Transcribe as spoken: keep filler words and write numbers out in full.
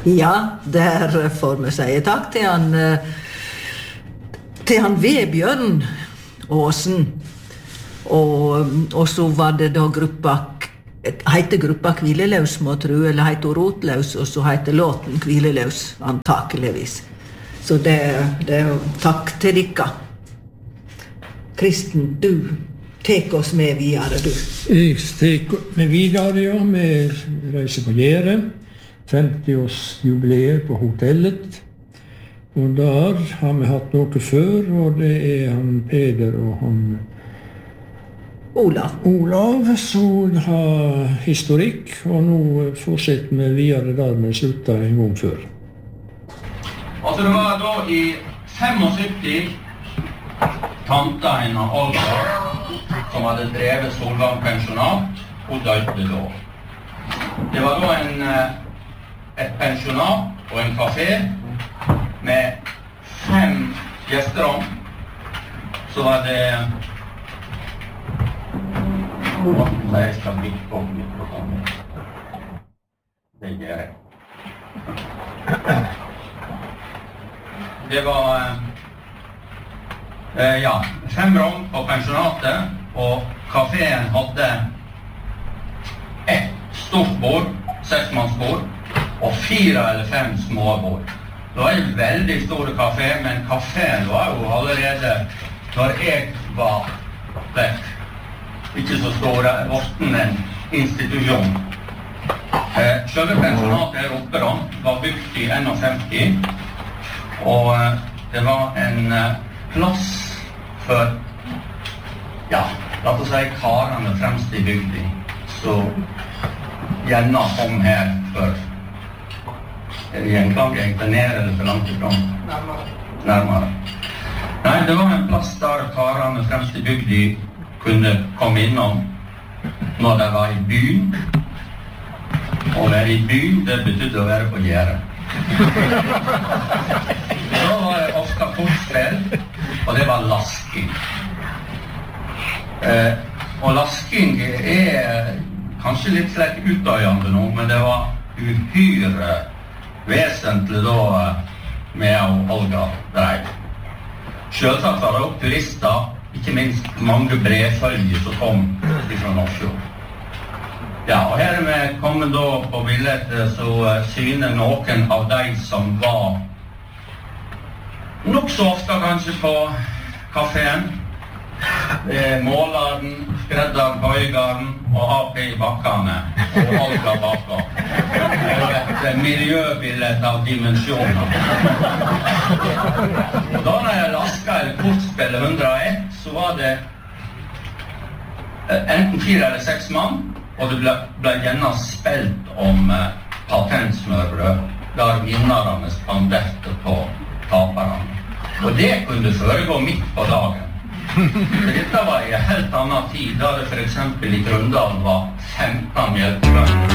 Ja, der får vi si takk til han til han Vebjørn Åsen. Og, og så var det da gruppa heter gruppa Kvileløs, må tro, eller heter Rotløs, og så heter låten Kvileløs, antakeligvis. Så det, det er jo takk til dere. Kristen, du tek oss med videre, du. Jeg tek med videre, ja. Vi reiser på Gjære. femti-årsjubileet på hotellet. Og der har vi hatt noe før, og det er han Peder og han Olav. Olav, som har historikk, og nå fortsetter vi videre der vi sluttet en gang før. Altså det var da i syttifem tanta hennes Olga, som hadde drevet Solvang pensjonat, og døde da. Det var da en, et pensjonat og en kafé med fem gjesterom. Så var det Nei, jeg skal bli på mikrofonen. Det gjør jeg. Det var eh, ja, fem rom på pensjonatet, og kaféen hadde ett stort bord, seksmannsbord, og fire eller fem små bord. Det var en veldig stor kafé, men kaféen var jo allerede, når jeg var vekk, ikke så stor, vorten en institusjon. Eh, Selve pensjonatet her oppe da, var bygd i femti, og eh, det var en eh, plass for, ja, la oss si karene fremst i bygden, så gjerne kom her for, er det gjenklang egentlig ned eller for langt ifrån? Nærmere. Nærmere. Nei, det var en plass der karene fremst i bygden kunne komme innom når de var i byen. Å være i byen, det betydde å være på Gjære. Da var det ofte kortspill, og det var lasking. Eh, og lasking er kanskje litt slett utdøyende nå, men det var uhyre vesentlig da med å Olga dreiv. Selvsagt var det også turister, ikke minst mange brevfølger som kom fra Nordsjøen. Ja, og her er vi kommet da på bildet, så syner noen av de som var nok så ofte kanskje på kaféen. Måleren, skredderen, høygaren og A P i bakkene, og Olga bakka. Et miljøbildet av dimensjoner. Og da når jeg lasket eller kortspillet hundre og ett, så var det enten fire eller seks mann, og det ble, ble gjerne spilt om uh, patentsmørbrød, der vinnerne spanderte på taperne. Og det kunne foregå midt på dagen. For dette var i en helt annen tid, da det for eksempel i Grunddalen var femten mjølkebønder.